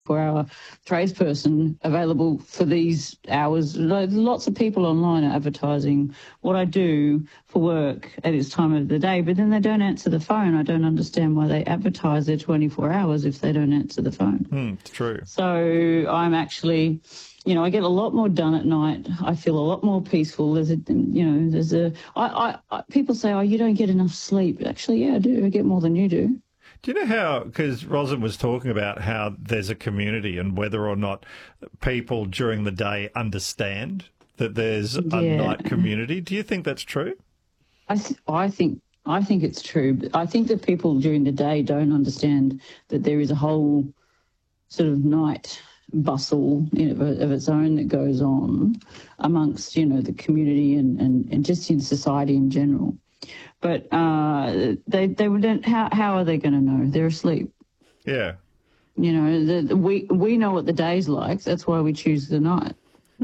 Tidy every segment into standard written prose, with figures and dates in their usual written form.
4-hour tradesperson available for these hours. Lots of people online are advertising what I do for work at this time of the day, but then they don't answer the phone. I don't understand why they advertise their 24 hours if they don't answer the phone. It's true. So I'm actually, I get a lot more done at night. I feel a lot more peaceful. People say, oh, you don't get enough sleep. Actually, yeah, I do. I get more than you do. Do you know how, because Roslyn was talking about how there's a community and whether or not people during the day understand that there's a night community. Do you think that's true? I think it's true. But I think that people during the day don't understand that there is a whole sort of night bustle of its own that goes on amongst, the community and just in society in general. But they wouldn't. How are they going to know? They're asleep. Yeah. We know what the day's like. That's why we choose the night.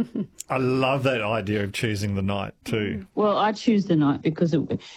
I love that idea of choosing the night too. Well, I choose the night because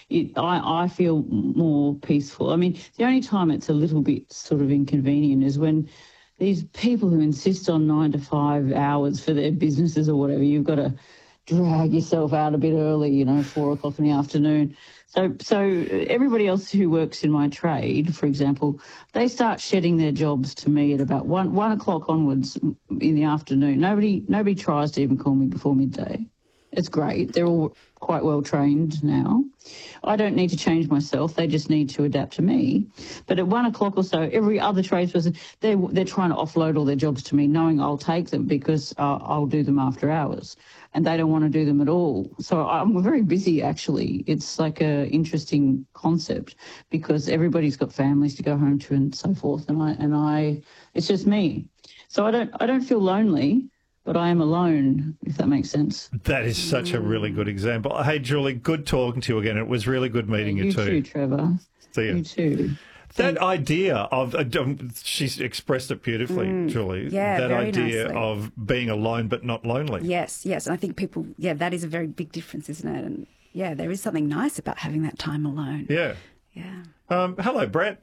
I feel more peaceful. I mean, the only time it's a little bit sort of inconvenient is when these people who insist on 9 to 5 hours for their businesses or whatever, you've got to drag yourself out a bit early, 4 o'clock in the afternoon. So everybody else who works in my trade, for example, they start shedding their jobs to me at about 1 o'clock onwards in the afternoon. Nobody tries to even call me before midday. It's great. They're all quite well trained now. I don't need to change myself. They just need to adapt to me. But at 1 o'clock or so, every other tradesperson, they're trying to offload all their jobs to me, knowing I'll take them because I'll do them after hours. And they don't want to do them at all. So I'm very busy, actually. It's like a interesting concept because everybody's got families to go home to and so forth. And it's just me. So I don't feel lonely. But I am alone, if that makes sense. That is such a really good example. Hey, Julie, good talking to you again. It was really good meeting you too. You too, Trevor. See you. You too. That idea of, she's expressed it beautifully, Julie. Yeah, that very idea nicely. of being alone but not lonely. Yes. And I think people, that is a very big difference, isn't it? And yeah, there is something nice about having that time alone. Yeah. Yeah. Hello, Brett.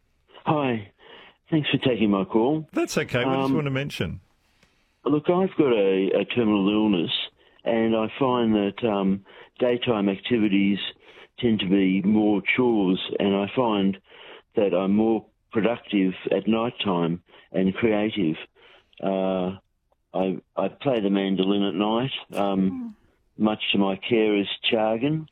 Hi. Thanks for taking my call. That's okay. What did you want to mention? Look, I've got a terminal illness, and I find that daytime activities tend to be more chores, and I find that I'm more productive at night time and creative. I play the mandolin at night, much to my carer's chagrin,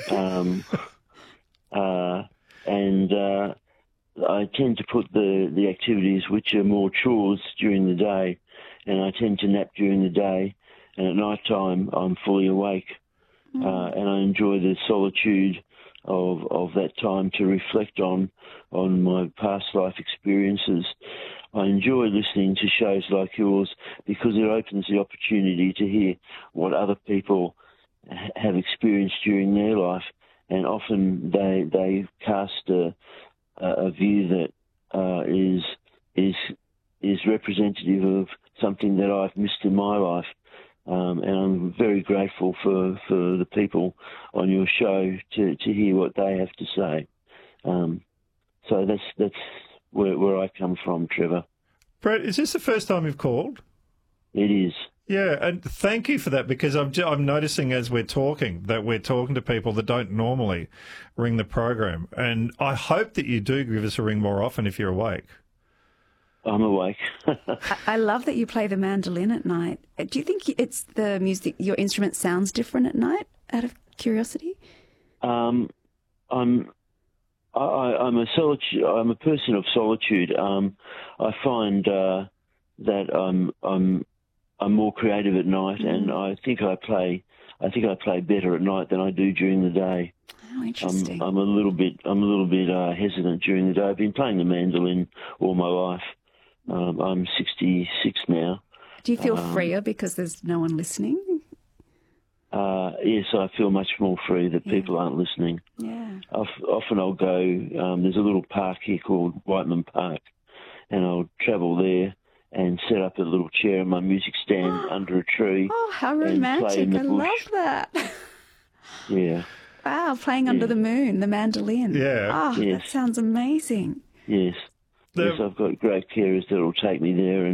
and I tend to put the activities which are more chores during the day, and I tend to nap during the day, and at night time I'm fully awake, and I enjoy the solitude of that time to reflect on my past life experiences. I enjoy listening to shows like yours because it opens the opportunity to hear what other people have experienced during their life, and often they cast a view that is representative of something that I've missed in my life. And I'm very grateful for the people on your show to hear what they have to say. So that's where I come from, Trevor. Brett, is this the first time you've called? It is. Yeah, and thank you for that, because I'm noticing as we're talking that we're talking to people that don't normally ring the program. And I hope that you do give us a ring more often if you're awake. I'm awake. I love that you play the mandolin at night. Do you think it's the music, your instrument sounds different at night, out of curiosity? I'm a person of solitude. I find that I'm more creative at night, and I think I play better at night than I do during the day. Oh, interesting. I'm a little bit hesitant during the day. I've been playing the mandolin all my life. I'm 66 now. Do you feel freer because there's no one listening? Yes, I feel much more free that people aren't listening. Yeah. Often I'll go, there's a little park here called Whiteman Park, and I'll travel there and set up a little chair and my music stand under a tree. Oh, how romantic. I love that. Yeah. Wow, playing under the moon, the mandolin. Yeah. Oh, yes. That sounds amazing. Yes. Yes, I've got great carers that will take me there, and